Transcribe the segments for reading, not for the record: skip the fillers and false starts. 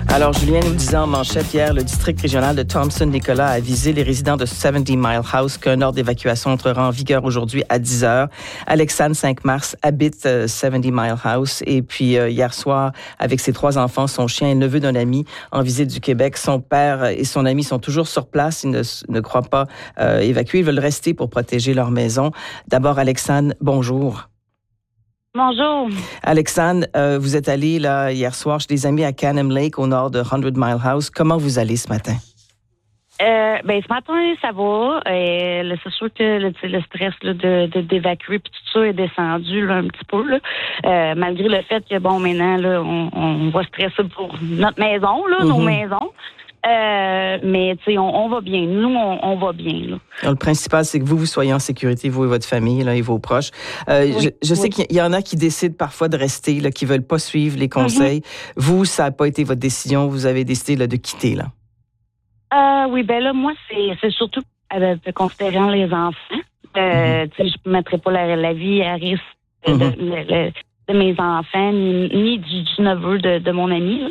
Alors, Julien nous disait en manchette hier, le district régional de Thompson-Nicolas a avisé les résidents de 70 Mile House qu'un ordre d'évacuation entrera en vigueur aujourd'hui à 10 heures. Alexandre, 5 mars, habite 70 Mile House. Et puis, hier soir, avec ses 3 enfants, son chien et le neveu d'un ami en visite du Québec, son père et son ami sont toujours sur place. Ils ne croient pas évacuer. Ils veulent rester pour protéger leur maison. D'abord, Alexandre, bonjour. Bonjour. Alexandre, vous êtes allé là hier soir chez des amis à Canham Lake, au nord de 100 Mile House. Comment vous allez ce matin? Ce matin, ça va. C'est sûr que le stress là, d'évacuer puis tout ça est descendu là, un petit peu. Là. Malgré le fait que, bon, maintenant, là, on va stresser pour notre maison, là, nos maisons. Mais tu sais, on va bien. Nous, on va bien. Là. Alors, le principal, c'est que vous soyez en sécurité, vous et votre famille là, et vos proches. Je sais qu'il y en a qui décident parfois de rester, là, qui veulent pas suivre les conseils. Vous, ça n'a pas été votre décision. Vous avez décidé là, de quitter. Là. Oui, ben là, moi, c'est surtout considérant les enfants. Tu sais, je ne mettrais pas la vie à risque de mes enfants, ni du neveu de mon ami.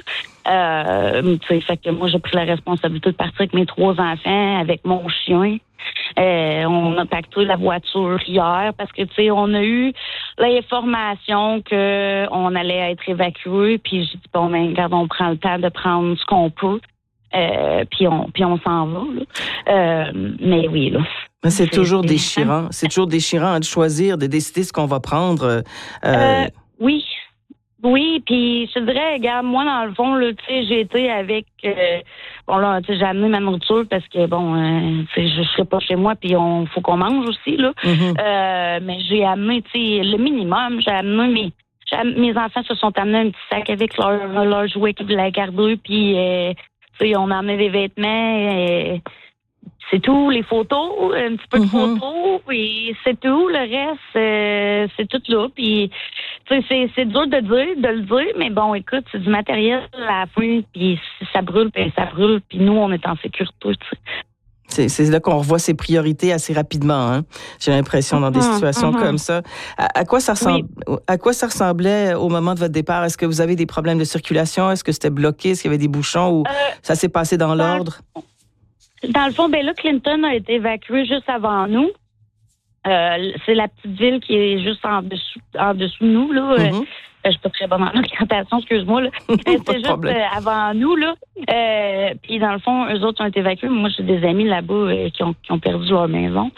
Fait que moi, j'ai pris la responsabilité de partir avec mes 3 enfants, avec mon chien. On a pacté la voiture hier parce que, tu sais, on a eu l'information qu'on allait être évacué. Puis j'ai dit, bon, ben, regarde, on prend le temps de prendre ce qu'on peut. Puis on s'en va. Là. Mais oui, là. C'est toujours déchirant. C'est toujours déchirant de choisir, de décider ce qu'on va prendre. Oui. Oui, puis je te dirais, regarde, moi, dans le fond, là, tu sais, j'ai été avec... bon, là, tu sais, j'ai amené ma nourriture parce que, bon, tu sais, je serai pas chez moi, puis faut qu'on mange aussi, là. Mais j'ai amené, tu sais, le minimum. J'ai amené mes enfants se sont amenés un petit sac avec leur jouet qu'ils voulaient garder, puis, tu sais, on a amené des vêtements, c'est tout, les photos, un petit peu de photos, puis c'est tout. Le reste, c'est tout là. Puis, tu sais, c'est dur de le dire, mais bon, écoute, c'est du matériel à la fin, puis si ça brûle, puis ça brûle, puis nous, on est en sécurité, tu sais. C'est là qu'on revoit ses priorités assez rapidement. Hein? J'ai l'impression dans des situations comme ça. À quoi ça ressemblait au moment de votre départ? Est-ce que vous avez des problèmes de circulation? Est-ce que c'était bloqué? Est-ce qu'il y avait des bouchons? Ou ça s'est passé dans l'ordre? Dans le fond, ben là, Clinton a été évacué juste avant nous. C'est la petite ville qui est juste en dessous de nous, là. Je suis pas très bonne en orientation, excuse-moi, là. C'est juste avant nous, là. Puis dans le fond, eux autres ont été évacués. Moi, j'ai des amis là-bas qui ont perdu leur maison.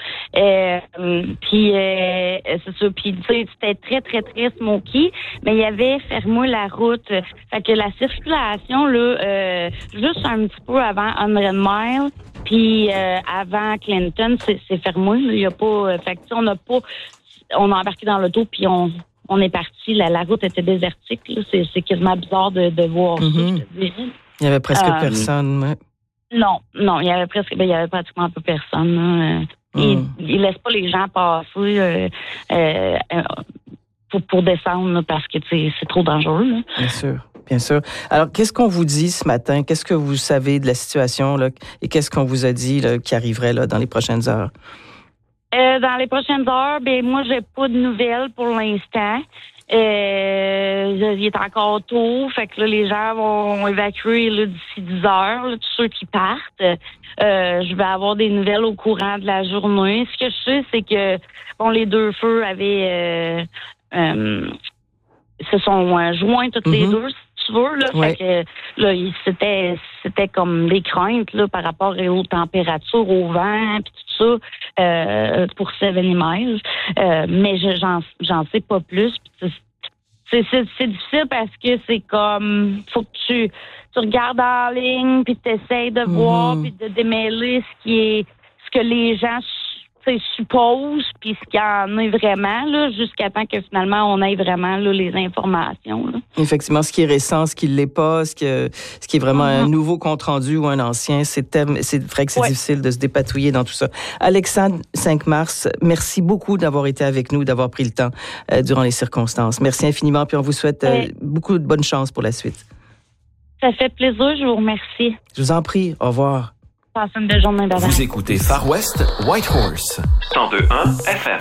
Puis c'est ça. Puis tu sais, c'était très, très, très smoky. Mais il y avait fermé la route. Fait que la circulation, là, juste un petit peu avant 100 Mile, puis avant Clinton, c'est fermé. Il y a pas... fait que on a embarqué dans l'auto, puis on est parti. La route était désertique. Là. C'est quasiment bizarre de voir ça, je te dirais. Il y avait presque personne. Ouais. Non, il y avait pratiquement pas personne. Ils laissent pas les gens passer pour descendre là, parce que c'est trop dangereux. Là. Bien sûr. Alors, qu'est-ce qu'on vous dit ce matin? Qu'est-ce que vous savez de la situation là, et qu'est-ce qu'on vous a dit là, qui arriverait là, dans les prochaines heures? Dans les prochaines heures, ben moi, j'ai pas de nouvelles pour l'instant. Il est encore tôt, fait que là, les gens vont évacuer là, d'ici 10 heures, là, tous ceux qui partent. Je vais avoir des nouvelles au courant de la journée. Ce que je sais, c'est que bon, les 2 feux avaient se sont joints toutes les 2, si tu veux. Là, fait que là, c'était comme des craintes là, par rapport aux températures, au vent, puis tout ça pour 70 Miles. Mais j'en sais pas plus. C'est difficile parce que c'est comme faut que tu regardes en ligne puis tu essaies de voir puis de démêler ce que les gens suppose, puis ce qu'il y en est vraiment, là, jusqu'à temps que finalement on ait vraiment là, les informations. Là. Effectivement, ce qui est récent, ce qui ne l'est pas, ce qui est vraiment un nouveau compte-rendu ou un ancien, c'est vrai que c'est difficile de se dépatouiller dans tout ça. Alexandre, 5 mars, merci beaucoup d'avoir été avec nous, d'avoir pris le temps durant les circonstances. Merci infiniment, puis on vous souhaite beaucoup de bonne chance pour la suite. Ça fait plaisir, je vous remercie. Je vous en prie, au revoir. Passez une belle journée. Vous écoutez Far West Whitehorse 102.1 FM.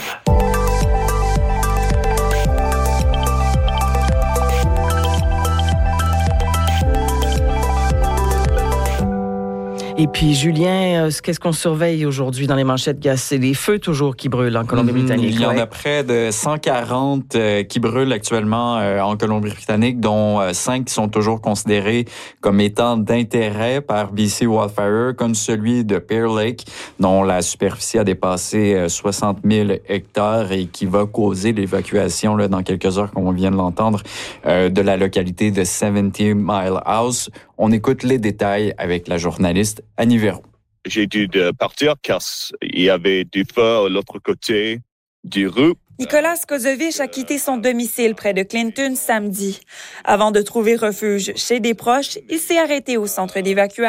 Et puis, Julien, qu'est-ce qu'on surveille aujourd'hui dans les manchettes, Gas? C'est les feux toujours qui brûlent en Colombie-Britannique. Il y en a près de 140 qui brûlent actuellement en Colombie-Britannique, dont 5 qui sont toujours considérés comme étant d'intérêt par BC Wildfire, comme celui de Pear Lake, dont la superficie a dépassé 60 000 hectares et qui va causer l'évacuation là, dans quelques heures, comme on vient de l'entendre, de la localité de 70 Mile House. On écoute les détails avec la journaliste Annie Véron. J'ai dû partir car il y avait du feu de l'autre côté du rue. Nicolas Kozovich a quitté son domicile près de Clinton samedi. Avant de trouver refuge chez des proches, il s'est arrêté au centre d'évacuation